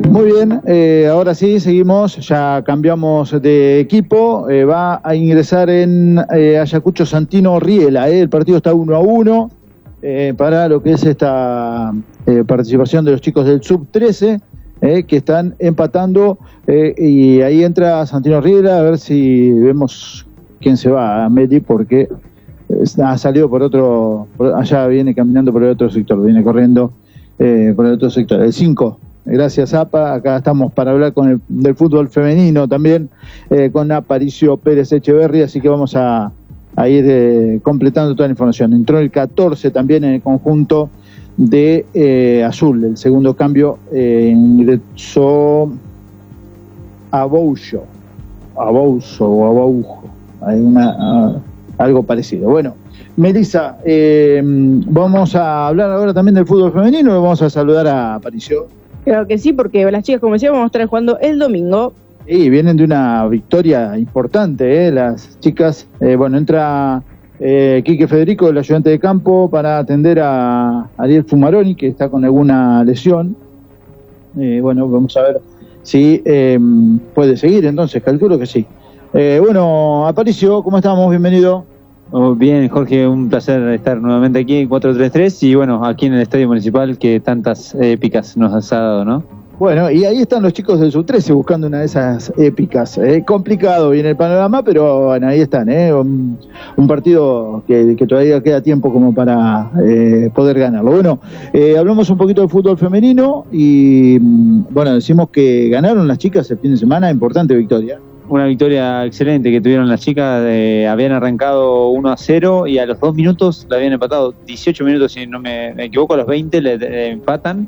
Muy bien, ahora sí, seguimos, ya cambiamos de equipo, va a ingresar en Ayacucho Santino Riela, el partido está 1-1 para lo que es esta participación de los chicos del Sub-13, que están empatando, y ahí entra Santino Riela, a ver si vemos quién se va, a Meli, porque ha salido allá viene caminando por el otro sector, viene corriendo por el otro sector, el 5. Gracias, APA. Acá estamos para hablar del fútbol femenino también, con Aparicio Pérez Echeverri, así que vamos a ir completando toda la información. Entró el 14 también en el conjunto de Azul, el segundo cambio ingresó Abouso o Aboujo, hay algo parecido. Bueno, Melissa, vamos a hablar ahora también del fútbol femenino, vamos a saludar a Aparicio. Claro que sí, porque las chicas, como decía, vamos a estar jugando el domingo. Sí, vienen de una victoria importante, las chicas. Bueno, entra Quique Federico, el ayudante de campo, para atender a Ariel Fumaroni, que está con alguna lesión. Bueno, vamos a ver si puede seguir, entonces, calculo que sí. Bueno, Aparicio, ¿cómo estamos? Bienvenido. Oh, bien, Jorge, un placer estar nuevamente aquí en 433 y bueno, aquí en el Estadio Municipal que tantas épicas nos has dado, ¿no? Bueno, y ahí están los chicos del Sub-13 buscando una de esas épicas. Complicado viene el panorama, pero bueno, ahí están, un partido que todavía queda tiempo como para poder ganarlo. Bueno, hablamos un poquito del fútbol femenino y bueno, decimos que ganaron las chicas el fin de semana, importante victoria. Una victoria excelente que tuvieron las chicas, habían arrancado 1-0 y a los 2 minutos la habían empatado, 18 minutos si no me equivoco, a los 20 le empatan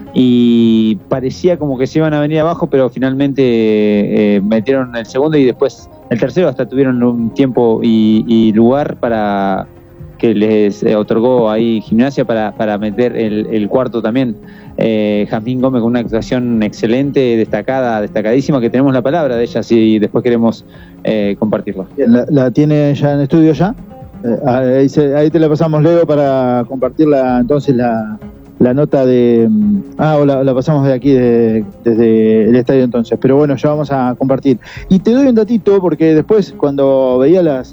y parecía como que se iban a venir abajo, pero finalmente metieron el segundo y después el tercero, hasta tuvieron un tiempo y lugar para que les otorgó ahí Gimnasia para meter el cuarto también. Jazmín Gómez con una actuación excelente, destacadísima, que tenemos la palabra de ella si después queremos compartirla. ¿La tiene ya en estudio ya? Ahí te la pasamos, Leo, para compartirla entonces la nota de... la pasamos de aquí, desde el estadio entonces, pero bueno, ya vamos a compartir. Y te doy un datito, porque después cuando veía las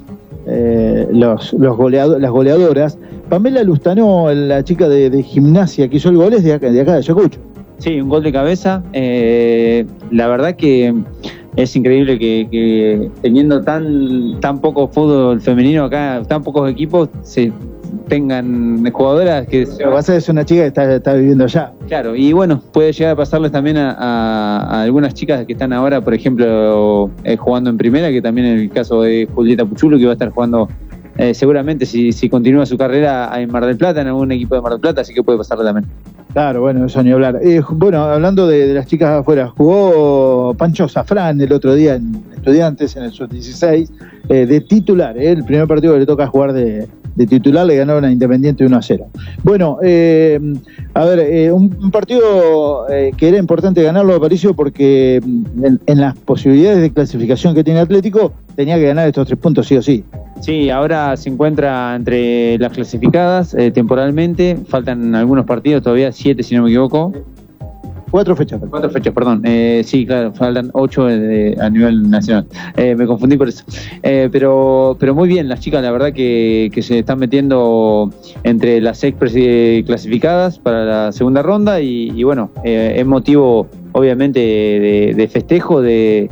goleadoras, Pamela Lustanó, la chica de Gimnasia que hizo el gol, es de acá de Ayacucho. Sí, un gol de cabeza. La verdad que es increíble que teniendo tan poco fútbol femenino acá, tan pocos equipos, se tengan jugadoras que... Lo que pasa es una chica que está viviendo allá. Claro, y bueno, puede llegar a pasarles también a algunas chicas que están ahora, por ejemplo, jugando en primera, que también en el caso de Julieta Puchulo, que va a estar jugando seguramente si continúa su carrera en Mar del Plata, en algún equipo de Mar del Plata, así que puede pasarle también. Claro, bueno, eso ni hablar. Bueno, hablando de las chicas afuera, jugó Pancho Zafrán el otro día en Estudiantes, en el Sub-16, de titular, el primer partido que le toca jugar de titular, le ganaron a Independiente 1-0. Bueno, a ver, un partido que era importante ganarlo, Aparicio, porque en las posibilidades de clasificación que tiene Atlético, tenía que ganar estos 3 puntos sí o sí. Sí, ahora se encuentra entre las clasificadas temporalmente, faltan algunos partidos, todavía 7 si no me equivoco. 4 fechas. 4 fechas, perdón. Sí, claro, faltan 8 a nivel nacional. Me confundí por eso. Pero muy bien, las chicas, la verdad que se están metiendo entre las 6 clasificadas para la segunda ronda y bueno, es motivo obviamente de festejo, de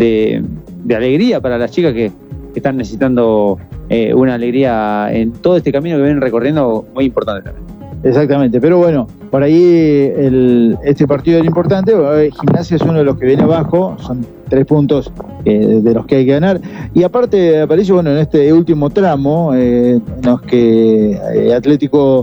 alegría para las chicas que están necesitando una alegría en todo este camino que vienen recorriendo, muy importante también. Exactamente, pero bueno, por ahí este partido era importante. Gimnasia es uno de los que viene abajo, son 3 puntos de los que hay que ganar. Y aparte, aparece, bueno, en este último tramo, en los que Atlético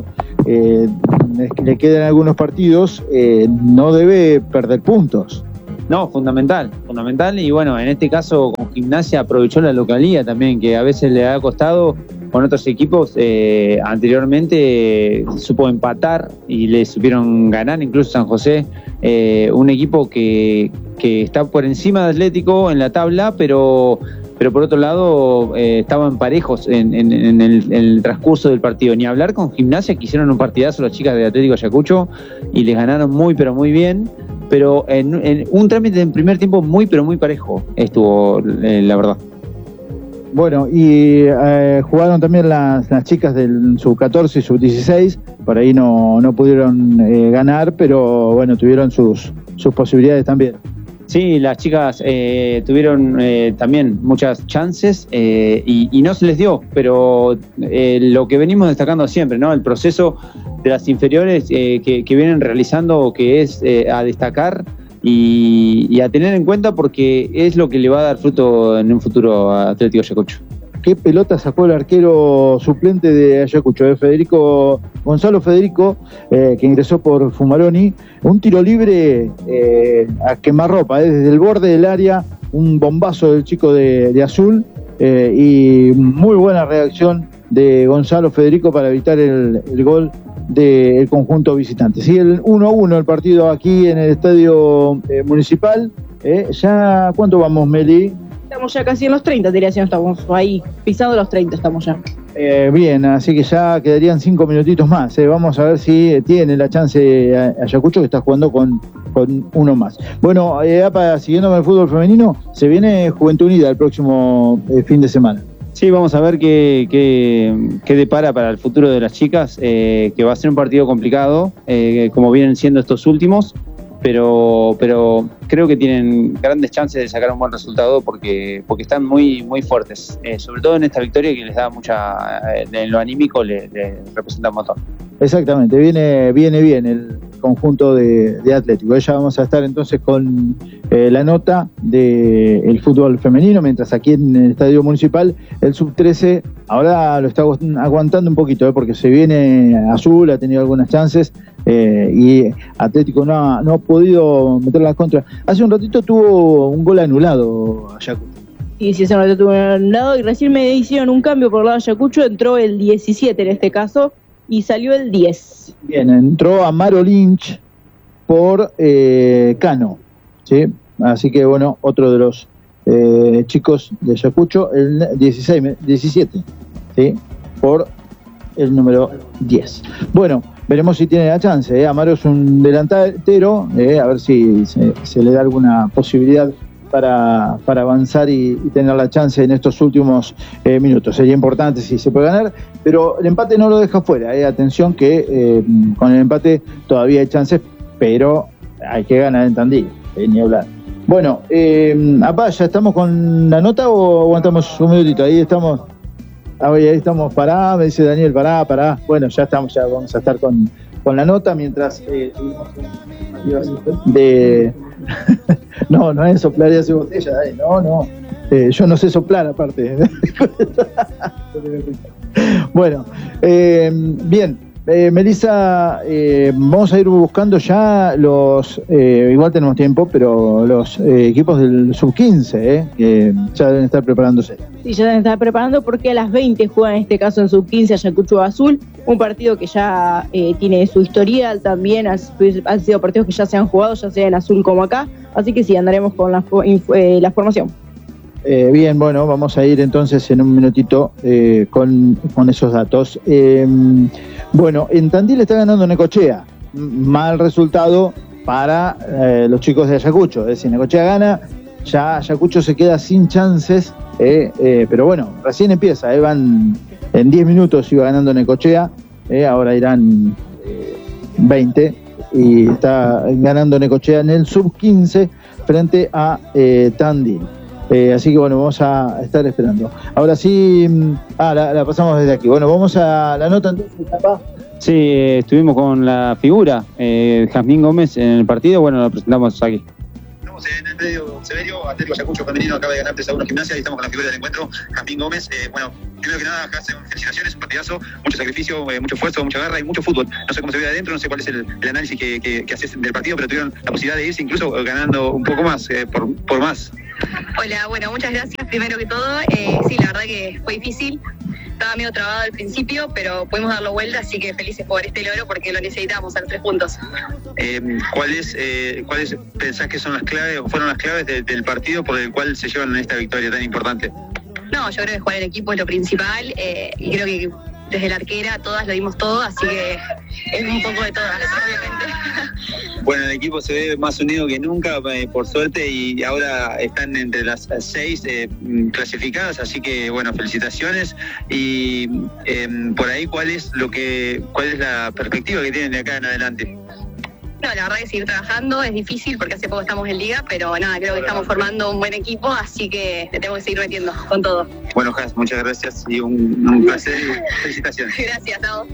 le quedan algunos partidos, no debe perder puntos. No, fundamental, y bueno, en este caso con Gimnasia aprovechó la localía también, que a veces le ha costado con otros equipos. Anteriormente supo empatar y le supieron ganar, incluso San José, un equipo que está por encima de Atlético en la tabla, pero por otro lado estaban parejos en el transcurso del partido. Ni hablar con Gimnasia, que hicieron un partidazo las chicas de Atlético Ayacucho y les ganaron muy pero muy bien. pero en un trámite en primer tiempo muy, pero muy parejo estuvo, la verdad. Bueno, y jugaron también las chicas del sub-14 y sub-16, por ahí no pudieron ganar, pero bueno, tuvieron sus posibilidades también. Sí, las chicas tuvieron también muchas chances y no se les dio, pero lo que venimos destacando siempre, ¿no? El proceso de las inferiores que vienen realizando, que es a destacar y a tener en cuenta, porque es lo que le va a dar fruto en un futuro a Atlético Ayacucho. ¿Qué pelota sacó el arquero suplente de Ayacucho? Gonzalo Federico, que ingresó por Fumaroni. Un tiro libre a quemarropa, desde el borde del área, un bombazo del chico de azul, y muy buena reacción de Gonzalo Federico para evitar el gol del conjunto visitante. Sigue el 1-1 el partido aquí en el estadio municipal. ¿Ya cuánto vamos, Meli? Estamos ya casi en los 30, diría, si no estamos ahí, pisando los 30 estamos ya. Bien, así que ya quedarían 5 minutitos más. Vamos a ver si tiene la chance Ayacucho, que está jugando con uno más. Bueno, siguiendo con el fútbol femenino, se viene Juventud Unida el próximo fin de semana. Sí, vamos a ver qué depara para el futuro de las chicas, que va a ser un partido complicado, como vienen siendo estos últimos, pero creo que tienen grandes chances de sacar un buen resultado porque están muy, muy fuertes, sobre todo en esta victoria que les da mucha, en lo anímico le representa un montón. Exactamente, viene bien el conjunto de Atlético. Ya vamos a estar entonces con la nota del fútbol femenino, mientras aquí en el Estadio Municipal el sub-13 ahora lo está aguantando un poquito, porque se viene azul, ha tenido algunas chances, y Atlético no ha podido meter las contras. Hace un ratito tuvo un gol anulado Ayacucho. Sí, hace un ratito tuvo un anulado y recién me hicieron un cambio por el lado de Ayacucho, entró el 17 en este caso y salió el 10. Bien, entró Amaro Lynch por Cano, ¿sí? Así que bueno, otro de los chicos de Ayacucho, el 17, ¿sí? Por el número 10. Bueno, veremos si tiene la chance. Amaro es un delantero, a ver si se le da alguna posibilidad para avanzar y tener la chance en estos últimos minutos. Sería importante si se puede ganar, pero el empate no lo deja fuera. Atención que con el empate todavía hay chances, pero hay que ganar en Tandil, ni hablar. Bueno, ¿ya estamos con la nota o aguantamos un minutito? Ahí estamos. Ahí estamos, pará, me dice Daniel, pará. Bueno, ya vamos a estar con la nota mientras No es soplar y hacer botella, no. Yo no sé soplar aparte. Bueno, bien. Melissa, vamos a ir buscando ya igual tenemos tiempo, pero los equipos del sub-15, que ya deben estar preparándose. Sí, ya deben estar preparando porque a las 20 juegan en este caso en sub-15 Ayacucho Azul, un partido que ya tiene su historial también, han sido partidos que ya se han jugado, ya sea en azul como acá, así que sí, andaremos con la formación. Bien, bueno, vamos a ir entonces en un minutito con esos datos. Bueno, en Tandil está ganando Necochea. Mal resultado para los chicos de Ayacucho. Es decir, Necochea gana, ya Ayacucho se queda sin chances, pero bueno, recién empieza. Van en 10 minutos iba ganando Necochea, ahora irán 20 y está ganando Necochea en el sub-15 frente a Tandil. Así que bueno, vamos a estar esperando. Ahora sí, la pasamos desde aquí. Bueno, vamos a la nota entonces, papá. Sí, estuvimos con la figura, Jazmín Gómez, en el partido. Bueno, lo presentamos aquí. Estamos en el medio Severio, Atlético Ayacucho femenino acaba de ganar 3-1 Gimnasia y estamos con la figura del encuentro, Jazmín Gómez. Bueno, primero que nada, acá hacen felicitaciones, un partidazo, mucho sacrificio, mucho esfuerzo, mucha garra y mucho fútbol. No sé cómo se ve adentro, no sé cuál es el análisis que haces del partido, pero tuvieron la posibilidad de irse incluso ganando un poco más, por más. Hola, bueno, muchas gracias. Primero que todo, sí, la verdad que fue difícil. Estaba medio trabado al principio, pero pudimos darlo vuelta, así que felices por este logro porque lo necesitábamos a los 3 puntos. ¿Cuáles pensás que son las claves o fueron las claves del partido por el cual se llevan esta victoria tan importante? No, yo creo que jugar en equipo es lo principal y creo que desde la arquera todas lo dimos todo, así que es un poco de todas, obviamente. Bueno, el equipo se ve más unido que nunca, por suerte, y ahora están entre las 6 clasificadas, así que bueno, felicitaciones. Y por ahí, ¿cuál es la perspectiva que tienen de acá en adelante? No, la verdad que seguir trabajando es difícil porque hace poco estamos en liga, pero nada, creo que estamos formando un buen equipo, así que le tenemos que seguir metiendo con todo. Bueno, Jas, muchas gracias y un placer. Felicitaciones. Gracias, Tao.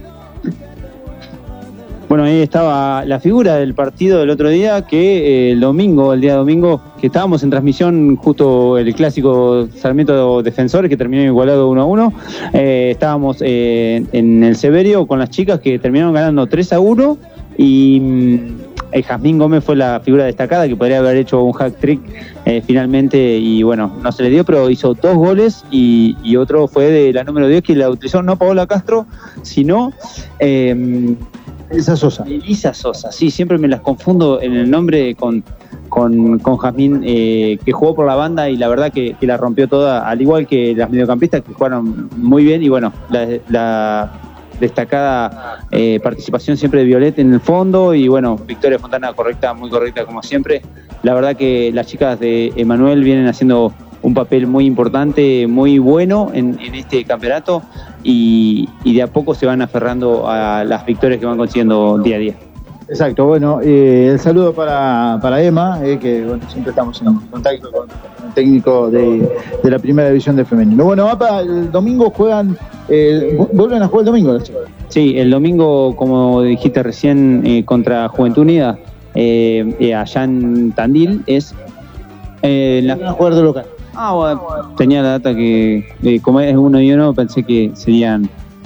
Bueno, ahí estaba la figura del partido del otro día, que el día domingo, que estábamos en transmisión, justo el clásico Sarmiento Defensores, que terminó igualado 1-1. Estábamos en el Severio con las chicas que terminaron ganando 3-1 y Jazmín Gómez fue la figura destacada, que podría haber hecho un hack trick finalmente, y bueno, no se le dio, pero hizo 2 goles y otro fue de la número 10, que la utilizó no Paola Castro, sino Elisa Sosa. Elisa Sosa, sí, siempre me las confundo en el nombre con Jazmín, que jugó por la banda y la verdad que la rompió toda, al igual que las mediocampistas, que jugaron muy bien, y bueno, la destacada participación siempre de Violet en el fondo, y bueno, Victoria Fontana muy correcta como siempre. La verdad que las chicas de Emanuel vienen haciendo un papel muy importante, muy bueno en este campeonato, y de a poco se van aferrando a las victorias que van consiguiendo día a día. Exacto, bueno, el saludo para Emma, que bueno, siempre estamos en contacto con el técnico de la primera división de femenino. Bueno, el domingo juegan, vuelven a jugar el domingo las chicas. Sí, el domingo, como dijiste recién, contra Juventud Unida, allá en Tandil, es... Van a jugar de local. Bueno, tenía la data que, como es 1 y 1, pensé que serían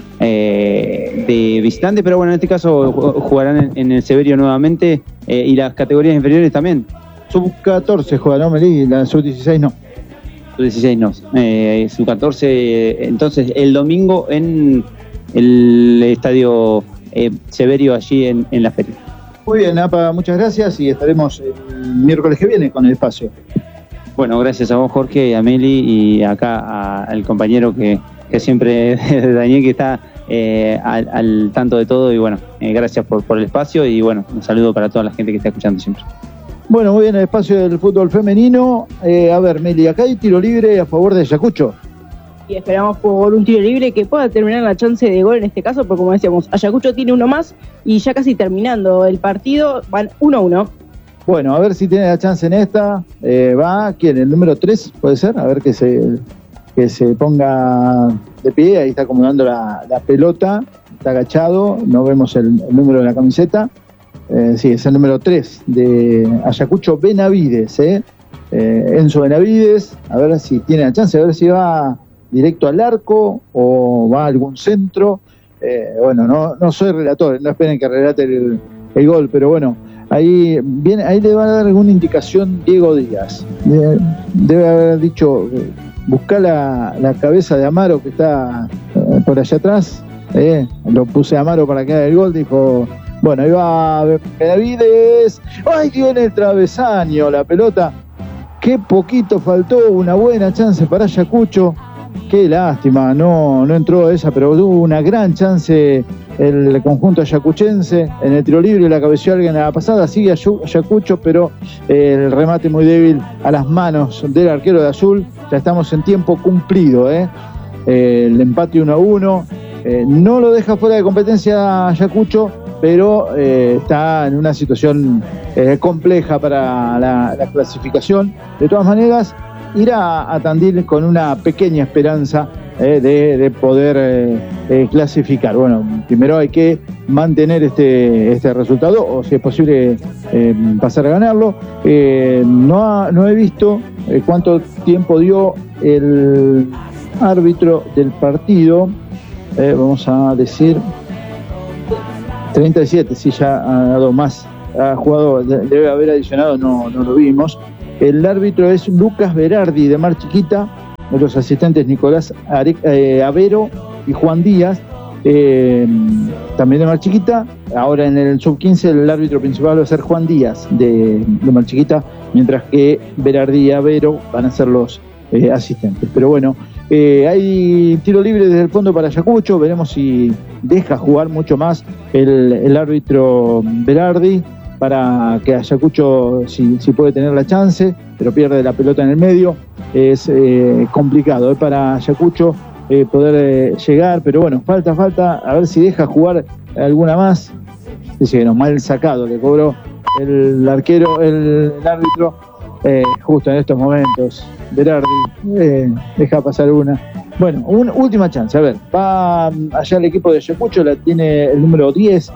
de visitante, pero bueno, en este caso jugarán en el Severio nuevamente, y las categorías inferiores también. Sub-14 juega, ¿no, Meli? La sub-16 no. Sub-16 no. Sub-14, entonces el domingo en el estadio Severio, allí en la feria. Muy bien, Apa, muchas gracias y estaremos el miércoles que viene con el espacio. Bueno, gracias a vos, Jorge, a Meli, y acá al compañero que siempre, Daniel, que está al tanto de todo, y bueno, gracias por el espacio, y bueno, un saludo para toda la gente que está escuchando siempre. Bueno, muy bien, el espacio del fútbol femenino. A ver, Meli, acá hay tiro libre a favor de Ayacucho. Y esperamos por un tiro libre que pueda terminar la chance de gol en este caso, porque como decíamos, Ayacucho tiene uno más y ya casi terminando el partido, van 1-1. Bueno, a ver si tiene la chance en esta. Va, ¿quién? El número 3, puede ser. A ver que se ponga de pie. Ahí está acomodando la pelota. Está agachado. No vemos el número de la camiseta. Sí, es el número 3 de Ayacucho, Benavides. Enzo Benavides. A ver si tiene la chance. A ver si va directo al arco o va a algún centro. Bueno, no soy relator. No esperen que relate el gol, pero bueno. Ahí le va a dar alguna indicación Diego Díaz. Debe haber dicho, busca la cabeza de Amaro que está por allá atrás. Lo puse a Amaro para que haga el gol. Dijo, bueno, ahí va Benavides. ¡Ay, dio en el travesaño la pelota! Qué poquito faltó, una buena chance para Ayacucho. Qué lástima, no entró esa, pero tuvo una gran chance el conjunto ayacuchense. En el tiro libre la cabeció alguien a la pasada, sigue Ayacucho, pero el remate muy débil a las manos del arquero de Azul. Ya estamos en tiempo cumplido, el empate 1-1, no lo deja fuera de competencia Ayacucho, pero está en una situación compleja para la clasificación. De todas maneras, irá a Tandil con una pequeña esperanza de poder clasificar. Bueno, primero hay que mantener este resultado, o si es posible pasar a ganarlo. No he visto cuánto tiempo dio el árbitro del partido. Vamos a decir 37, si ya ha dado más, ha jugado, debe haber adicionado, no lo vimos. El árbitro es Lucas Berardi, de Mar Chiquita. Los asistentes Nicolás Avero y Juan Díaz, también de Mar Chiquita. Ahora en el sub-15 el árbitro principal va a ser Juan Díaz, de Mar Chiquita, mientras que Berardi y Avero van a ser los asistentes. Pero bueno, hay tiro libre desde el fondo para Ayacucho. Veremos si deja jugar mucho más el árbitro Berardi para que Ayacucho, si puede tener la chance, pero pierde la pelota en el medio, es complicado para Ayacucho poder llegar, pero bueno, falta, a ver si deja jugar alguna más. Dice que no, mal sacado, le cobró el arquero, el árbitro, justo en estos momentos. Berardi deja pasar una. Bueno, última chance, a ver, va allá el equipo de Ayacucho, la tiene el número 10,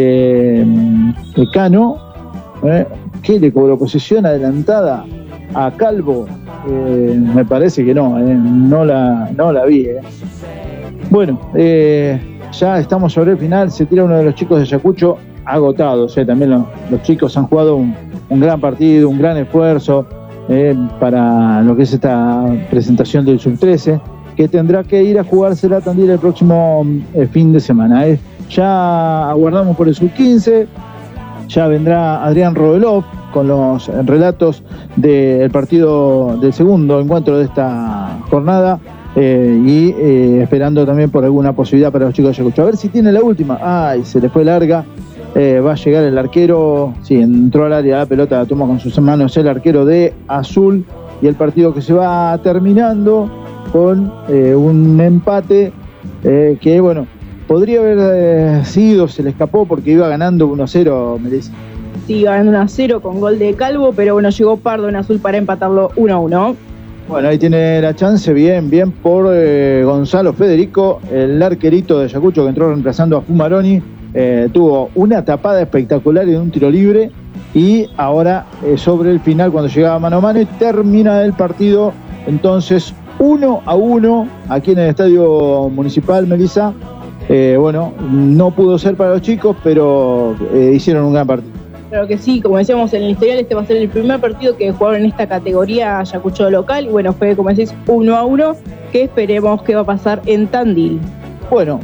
Cano, que le cobró posición adelantada a Calvo. Me parece que no la vi. Bueno, ya estamos sobre el final, se tira uno de los chicos de Ayacucho, agotados. También los chicos han jugado un gran partido, un gran esfuerzo para lo que es esta presentación del Sub-13, que tendrá que ir a jugársela Tandil el próximo fin de semana. Ya aguardamos por el Sub-15, ya vendrá Adrián Rodelov con los relatos del partido del segundo encuentro de esta jornada, y esperando también por alguna posibilidad para los chicos de Ayacucho. A ver si tiene la última. Ay, se le fue larga. Va a llegar el arquero. Sí, entró al área, la pelota la toma con sus manos el arquero de Azul, y el partido que se va terminando con un empate que, bueno, podría haber sido, se le escapó porque iba ganando 1-0, Melissa. Sí, ganando 1-0 con gol de Calvo, pero bueno, llegó Pardo en Azul para empatarlo 1-1. Bueno, ahí tiene la chance, bien por Gonzalo Federico, el arquerito de Ayacucho que entró reemplazando a Fumaroni. Tuvo una tapada espectacular en un tiro libre, y ahora sobre el final, cuando llegaba mano a mano, y termina el partido entonces 1-1 aquí en el Estadio Municipal, Melissa. Bueno, no pudo ser para los chicos, pero hicieron un gran partido. Claro que sí, como decíamos en el historial, este va a ser el primer partido que jugaron en esta categoría Ayacucho local, y bueno, fue, como decís, 1-1, que esperemos que va a pasar en Tandil. Bueno,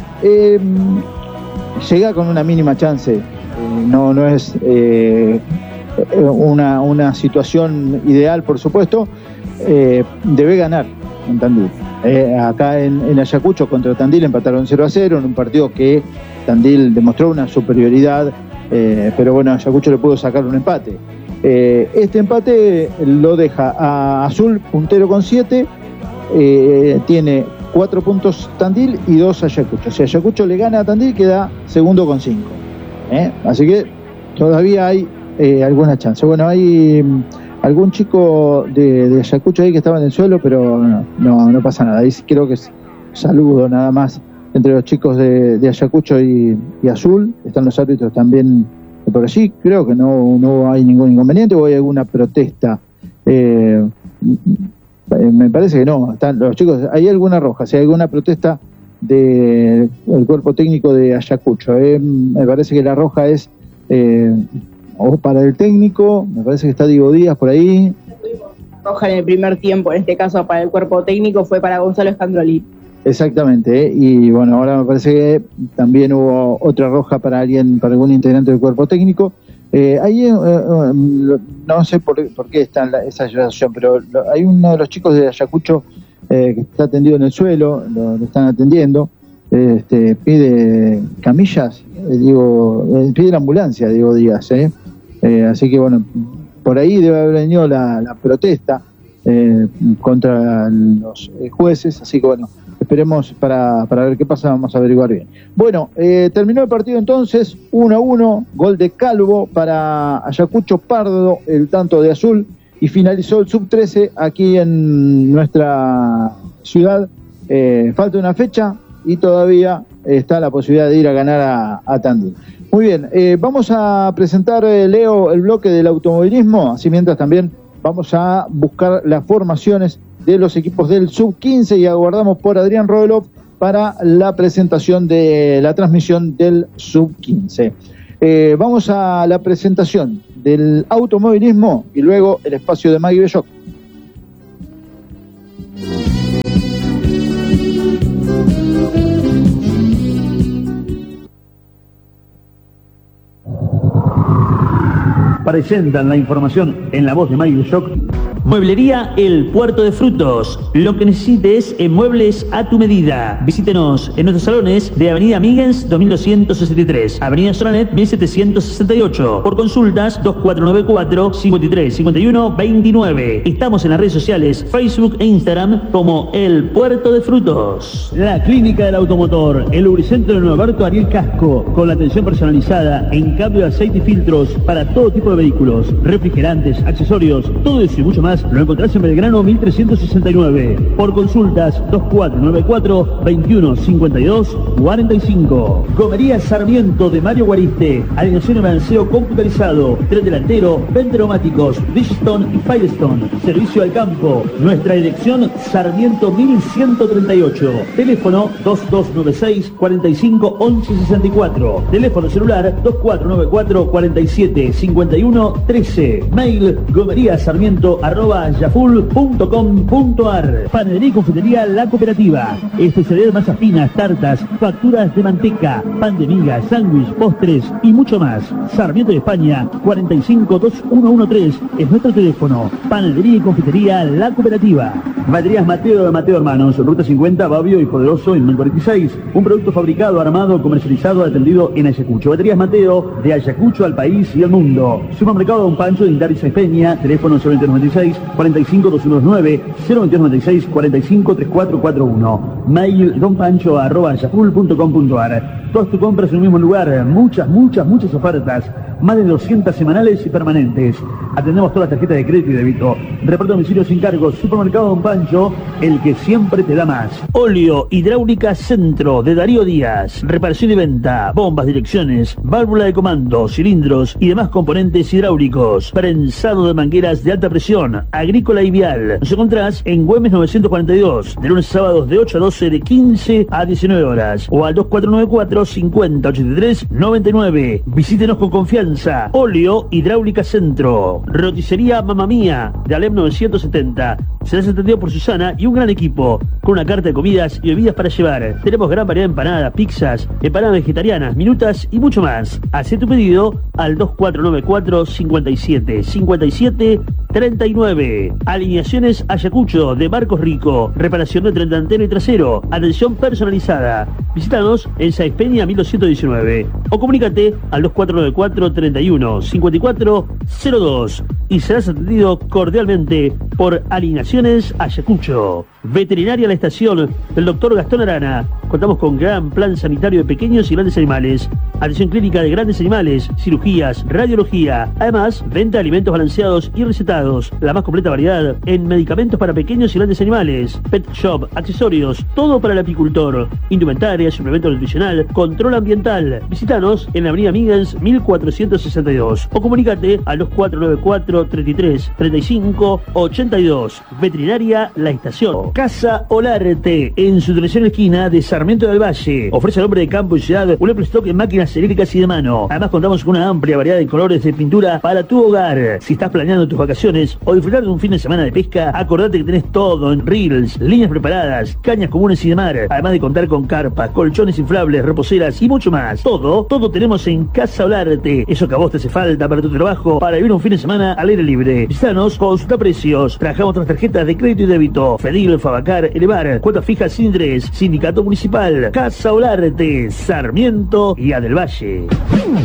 llega con una mínima chance, no es una situación ideal, por supuesto. Debe ganar en Tandil. Acá en Ayacucho contra Tandil empataron 0-0 en un partido que Tandil demostró una superioridad, pero bueno, Ayacucho le pudo sacar un empate. Este empate lo deja a Azul puntero con 7, tiene 4 puntos Tandil y 2 Ayacucho. Si Ayacucho le gana a Tandil, queda segundo con 5. Así que todavía hay alguna chance. Bueno, hay algún chico de Ayacucho ahí que estaba en el suelo, pero no pasa nada. Ahí creo que es saludo nada más entre los chicos de Ayacucho y Azul. Están los árbitros también por allí. Creo que no hay ningún inconveniente, o hay alguna protesta. Me parece que no. Están los chicos, hay alguna roja, si hay alguna protesta del cuerpo técnico de Ayacucho. Me parece que la roja es o para el técnico, me parece que está Diego Díaz por ahí. Roja en el primer tiempo, en este caso para el cuerpo técnico, fue para Gonzalo Escandrolí. Exactamente, y bueno, ahora me parece que también hubo otra roja para algún integrante del cuerpo técnico. Ahí no sé por qué está esa situación, pero hay uno de los chicos de Ayacucho que está atendido en el suelo, lo están atendiendo, pide camillas, pide la ambulancia, Diego Díaz, así que bueno, por ahí debe haber venido la protesta contra los jueces, así que bueno, esperemos para ver qué pasa, vamos a averiguar bien. Bueno, terminó el partido entonces, 1-1, gol de Calvo para Ayacucho, Pardo el tanto de Azul, y finalizó el Sub-13 aquí en nuestra ciudad. Falta una fecha y todavía está la posibilidad de ir a ganar a Tandil. Muy bien, vamos a presentar, Leo, el bloque del automovilismo, así mientras también vamos a buscar las formaciones de los equipos del Sub-15 y aguardamos por Adrián Rodelov para la presentación de la transmisión del Sub-15. Vamos a la presentación del automovilismo y luego el espacio de Maggie Belloc. Presentan la información en la voz de Maggie Belloc. Mueblería El Puerto de Frutos. Lo que necesites en muebles a tu medida. Visítenos en nuestros salones de Avenida Migens 2263, Avenida Soranet 1768. Por consultas 2494 53 51 29. Estamos en las redes sociales Facebook e Instagram como El Puerto de Frutos. La Clínica del Automotor, el lubricentro de Norberto Ariel Casco, con la atención personalizada en cambio de aceite y filtros para todo tipo de vehículos, refrigerantes, accesorios, todo eso y mucho más lo encontrás en Belgrano 1369. Por consultas 2494 21 52 45. Gomería Sarmiento de Mario Guariste, alineación y balanceo computarizado, tren delantero, venteromáticos, Bridgestone y Firestone, servicio al campo. Nuestra dirección Sarmiento 1138, teléfono 2296 45 11 64, teléfono celular 2494 47 51 13, mail gomeriasarmiento@yahoo.com.ar. Panadería y confitería La Cooperativa, especialidad masas finas, tartas, facturas de manteca, pan de miga, sándwich, postres y mucho más. Sarmiento de España 452113 es nuestro teléfono. Panadería y confitería La Cooperativa. Baterías Mateo de Mateo Hermanos, Ruta 50, Babio y Poderoso en 1046. Un producto fabricado, armado, comercializado, atendido en Ayacucho. Baterías Mateo, de Ayacucho al país y al mundo. Supermercado Don Pancho de Indaris Peña, teléfono 026 45 219 026 45 3441. Mail donpancho@yahoo.com.ar. Todas tus compras en un mismo lugar, muchas ofertas, más de 200 semanales y permanentes. Atendemos todas las tarjetas de crédito y débito. Reparto domicilio sin cargos. Supermercado Don Pancho, el que siempre te da más. Óleo Hidráulica Centro de Darío Díaz. Reparación y venta, bombas, direcciones, válvula de comando, cilindros y demás componentes hidráulicos. Prensado de mangueras de alta presión, agrícola y vial. Nos encontrás en Güemes 942, de lunes a sábados de 8 a 12, de 15 a 19 horas. O al 2494 50 83 99. Visítenos con confianza. Óleo Hidráulica Centro. Roticería Mamma Mía, de Alem 970. Serás atendido por Susana y un gran equipo, con una carta de comidas y bebidas para llevar. Tenemos gran variedad de empanadas, pizzas, empanadas vegetarianas, minutas y mucho más. Haz tu pedido al 2494 57 57 39. Alineaciones Ayacucho de Marcos Rico. Reparación de tren delantero y trasero. Atención personalizada. Visítanos en Sáenz Peña 1219 o comunícate al 2494 31 54 02 y serás atendido cordialmente por Alineaciones Ayacucho. Veterinaria La Estación del Dr. Gastón Arana. Contamos con gran plan sanitario de pequeños y grandes animales. Atención clínica de grandes animales, cirugías, radiología. Además, venta de alimentos balanceados y recetados. La más completa variedad en medicamentos para pequeños y grandes animales. Pet shop, accesorios, todo para el apicultor. Indumentaria, suplemento nutricional, control ambiental. Visítanos en la Avenida Migens 1462 o comunícate a los 494 33 35 82. Veterinaria La Estación. Casa Olarte, en su dirección esquina de Sarmiento del Valle. Ofrece al hombre de campo y ciudad un amplio stock en máquinas eléctricas y de mano. Además contamos con una amplia variedad de colores de pintura para tu hogar. Si estás planeando tus vacaciones o disfrutar de un fin de semana de pesca, acordate que tenés todo en reels, líneas preparadas, cañas comunes y de mar. Además de contar con carpas, colchones inflables, reposeras y mucho más. Todo tenemos en Casa Olarte. Eso que a vos te hace falta para tu trabajo, para vivir un fin de semana al aire libre. Visítanos, consulta precios. Trabajamos otras tarjetas de crédito y débito. Fedil, Fabacar, Elevar, cuotas fijas sin interés, Sindicato Municipal, Casa Olarte, Sarmiento y A del Valle.